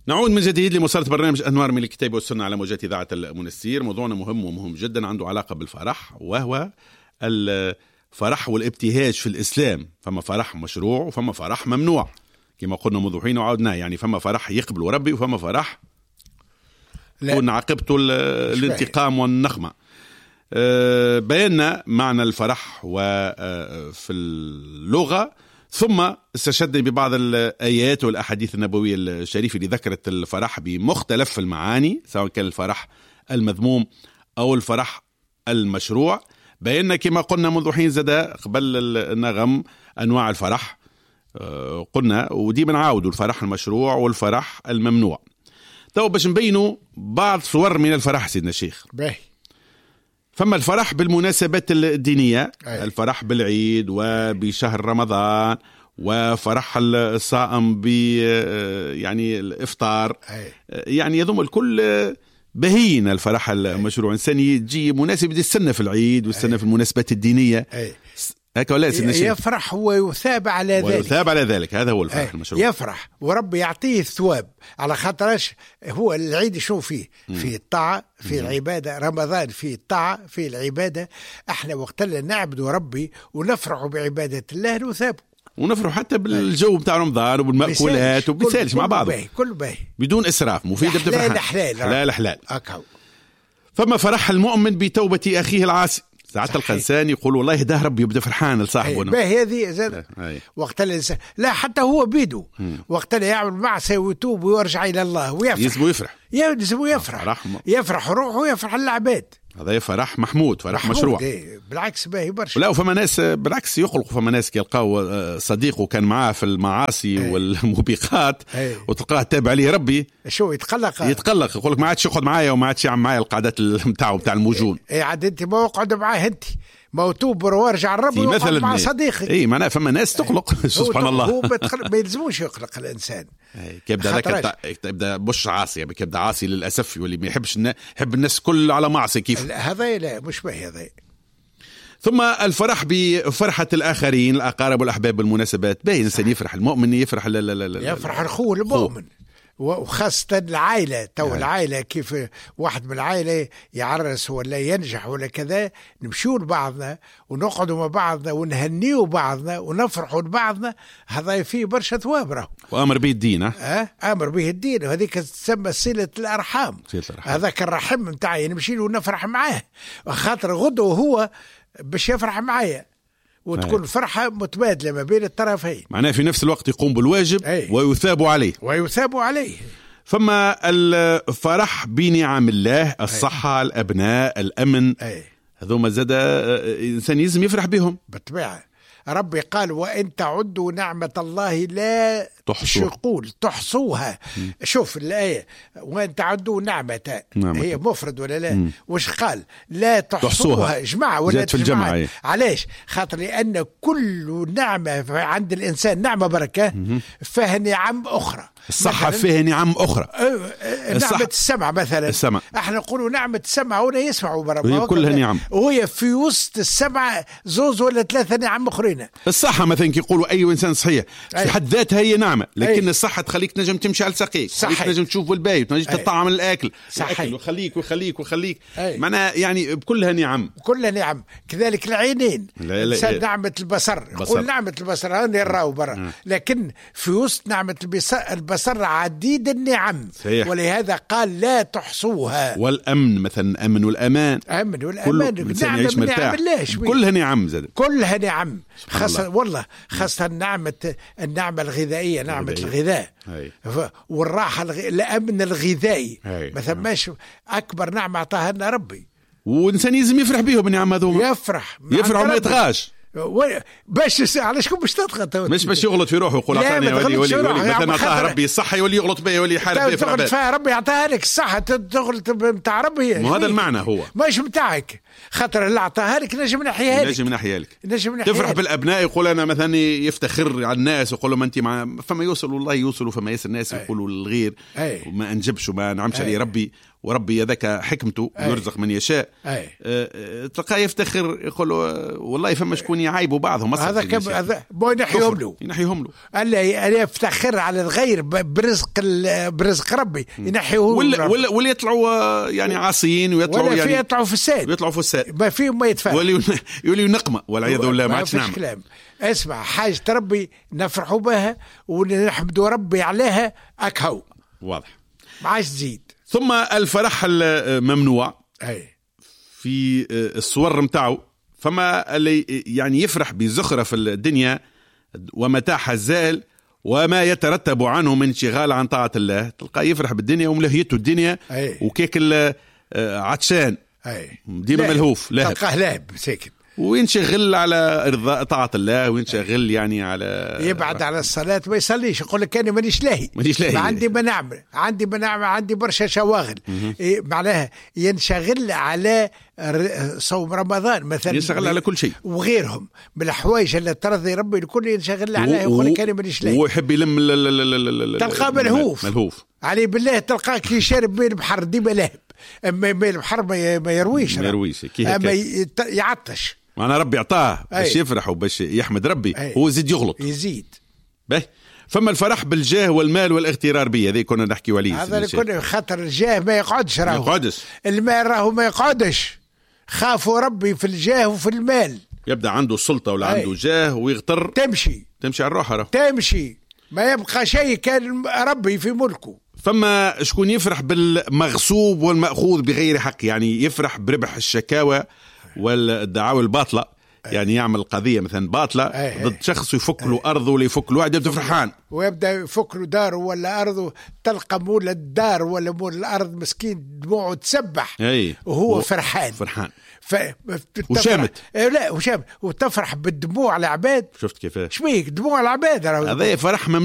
نعود من جديد لمسارة برنامج أنوار من الكتاب والسنة على موجات إذاعة المنستير. موضوعنا مهم ومهم جدا، عنده علاقة بالفرح، وهو الفرح والابتهاج في الإسلام. فما فرح مشروع وفما فرح ممنوع كما قلنا منذ حين وعودنا. يعني فما فرح يقبل ربي وفما فرح تكون عاقبته الانتقام والنخمة. بينا معنى الفرح وفي اللغة، ثم استشهدنا ببعض الآيات والأحاديث النبوية الشريفة اللي ذكرت الفرح بمختلف المعاني، سواء كان الفرح المذموم أو الفرح المشروع. بينا كما قلنا منذ حين زاد قبل النغم أنواع الفرح، قلنا ودي بنعاودوا الفرح المشروع والفرح الممنوع. تو باش نبينوا بعض صور من الفرح سيدنا الشيخ. فما الفرح بالمناسبات الدينية، الفرح بالعيد وبشهر رمضان، وفرح الصائم ب يعني الإفطار. يعني يضم الكل بهين الفرح المشروع. إنسان يجي مناسب يستنى في العيد ويستنى في المناسبات الدينية هكا ولا يفرح ويثاب على ذلك، ويثاب على ذلك. هذا هو الفرح المشروع. يفرح وربي يعطيه الثواب على خاطرش هو العيد شو فيه في الطاعة، في العبادة. رمضان في الطاعة في العبادة. احنا وقتنا نعبد ربي ونفرح بعبادة الله نثابه، ونفرح حتى بالجو بتاع رمضان وبالمأكولات وبيسالش مع بعض كله باهي بدون إسراف، مفيد حلال حلال. فما فرح المؤمن بتوبة أخيه العاصي. ساعات الإنسان يقول والله ده ربي يبدأ فرحان لصاحبه. هذه زاد وقت الإنسان لا حتى هو بيدو وقت اللي يعمل معصية ويتوب ويرجع إلى الله ويفرح. يلزم يفرح روحه ويفرح العباد. هذا فرح محمود، فرح مشروع. بالعكس باهي برشا. لا وفما ناس بالعكس يخلقوا، فما ناس يلقاو صديقه كان معاه في المعاصي والموبقات وتلقاه تابع عليه ربي شو يتقلق يقول لك ما عادش يقعد معايا وما عادش يعمل معايا القعدات نتاعو بتاع الموجون. عاد انت ما اقعد معاه انت موتوب وارجع الربي مثلا مع صديقك. معناها فما ناس تقلق سبحان الله. هو ما يلزموش يقلق الانسان. يبدا مش عاصي، يبدا عاصي للاسف، واللي ما يحبش يحب الناس كل على معصيه كيف هذا. لا مش باهي هذا. ثم الفرح بفرحة الآخرين، الأقارب والأحباب بالمناسبات. باهي الإنسان يفرح، المؤمن يفرح يفرح الأخوه المؤمن، وخاصة العائلة. العائلة كيف واحد من العائلة يعرس ولا ينجح ولا كذا، نمشوا لبعضنا ونقعدوا مع بعضنا ونهنيوا بعضنا ونفرحوا لبعضنا. هذا فيه برشا ثواب راهو. وأمر به الدين. أمر به الدين، وهذيك تسمى صلة الأرحام. هذاك الرحم متاعي نمشي له ونفرح معاه، وخاطر غدو هو باش يفرح معايا، وتكون فرحة متبادلة ما بين الطرفين. معناه في نفس الوقت يقوم بالواجب ويثاب عليه. فما الفرح بنعم الله، الصحة، الأبناء، الأمن، هذوما زاد إنسان يزم يفرح بهم بالطبيعة. ربي قال وإن تعدوا نعمة الله لا تحصوها. شوف الآية وإن تعدوا نعمة هي مفرد ولا لا؟ وش قال؟ لا تحصوها جماعة ولا في الجماعة. علاش؟ خاطر لأن كل نعمة عند الإنسان نعمة بركة فيها نعم أخرى. الصحة فيها نعم أخرى. نعمة السمع مثلا، احنا نقولوا نعمة السمع ولا يسمعوا برا، كلها نعم، وهي في وسط السمع زوز ولا ثلاثة نعم أخرين. الصحة مثلا يقولوا أي إنسان صحيح في حد ذاتها هي نعمة، لكن الصحة تخليك تنجم تمشي على ساقيك، تنجم تشوف الباي، تنجم تطعم الأكل، ويخليك معناها يعني بكلها نعم. كلها نعم. كذلك العينين، نعمة البصر. يقول نعمة البصر هاني نراو برا، لكن في وسط نعمة البصر عديد النعم، ولهذا قال لا تحصوها. والأمن مثلا، أمن والأمان، نعمة من نعم الله، كلها نعم كلها نعم. خاصة النعمة الغذائية، نعمة الغذاء والراحة، الأمن الغذائي ما ثماش أكبر نعمة أعطاها لنا ربي، والإنسان يزم يفرح بيه بالنعم هذوما. يفرح وما يتغاش باش علاش كون باش تضغط، مش باش يغلط في روحه ويقول اعطاني ولي مثلا اعطاه ربي الصحه يولي يغلط بيه يولي يحارب بيه في العباد. ربي يعطيها لك الصحه تغلط نتاع ربي، هذا المعنى هو ماش نتاعك، خاطر اللي اعطاها لك نجم نحيها لك. تفرح بالابناء، يقول انا مثلا يفتخر على الناس ويقول لهم انت مع فما يوصل والله يوصلوا، فما ياسر الناس يقولوا للغير وما انجبش وما نعمش عليه ربي، وربي هذاك حكمته يرزق من يشاء. تلقاه يفتخر يقول والله فما شكون يعيبوا بعضهم. هذا ينحيهم له. أنا يفتخر على الغير برزق ربي ينحيه. ولا يطلعوا يعني عاصيين ويطلعوا يعني يطلعوا في الساد ما فيهم ما يدفع يولي نقمة والعياذ بالله. ما عادش نعمل. اسمع حاجة ربي نفرحوا بها ونحمدوا ربي عليها أكهو واضح ما عادش تزيد. ثم الفرح الممنوع في الصور متاعه. فما اللي يعني يفرح بزخرف الدنيا ومتاعها الزائل وما يترتب عنه من انشغال عن طاعة الله. تلقاه يفرح بالدنيا وملهيته الدنيا وكيك عطشان ديما ملهوف تلقاه لاهب ساكن وينشغل على إرضاء طاعة الله وينشغل يعني على يبعد على الصلاة ما يصليش. يقول لك أنا مانيش لاهي عندي بنعمل عندي برشا شواغل. معناها ينشغل على صوم رمضان مثلا ينشغل على كل شيء وغيرهم من الحوايج اللي ترضي ربي الكل ينشغل عليها. يقول لك أنا مانيش لاهي ويحب يلم تلقاه ملهوف عليه بالله. تلقاه كي شارب بين البحر ديما لاهب. أما البحر ما يرويش أما يعطش. أنا ربي أعطاه باش يفرح وباش يحمد ربي هو زيد يغلط يزيد. فما الفرح بالجاه والمال والاغترار به هذا كنا نحكي عليه. هذا اللي كنا خاطر الجاه ما يقعدش المال راهو ما يقعدش. خافوا ربي في الجاه وفي المال. يبدأ عنده السلطة ولا عنده جاه ويغتر تمشي على الروح تمشي ما يبقى شيء كان ربي في ملكه. فما شكون يفرح بالمغصوب والمأخوذ بغير حق يعني يفرح بربح الشكاوى والدعاوى الباطلة. يعني يعمل قضية مثلا باطلة ضد شخص ويفك له أرضه ولا يفك له يبدأ فرحان ويبدأ يفك له داره ولا أرضه. تلقى مول الدار ولا مول الأرض مسكين دموعه تسبح وهو فرحان وشامت لا وشامت وتفرح بالدموع العباد. شفت كيف شبيك دموع العباد هذا فرح